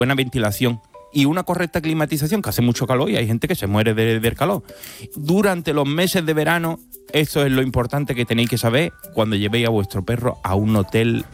buena ventilación y una correcta climatización, que hace mucho calor y hay gente que se muere del calor. Durante los meses de verano, eso es lo importante que tenéis que saber cuando llevéis a vuestro perro a un hotel